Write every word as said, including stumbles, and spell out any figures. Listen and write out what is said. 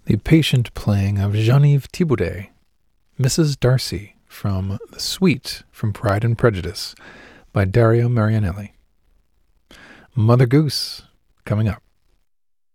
the patient playing of Geneviève Thibaudet, Missus Darcy, from The Suite from Pride and Prejudice by Dario Marianelli. Mother Goose, coming up.